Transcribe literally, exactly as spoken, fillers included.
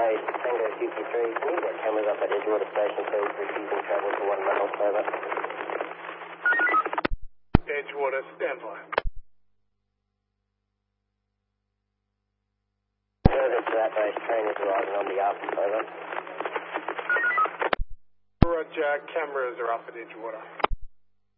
base, Tango fifty-three. Can you get cameras up at Edgewater Station, please, refusing travel to one mile, over. Edgewater, stand by. Further to that base, train is arriving on the up, over. Roger, cameras are up at Edgewater.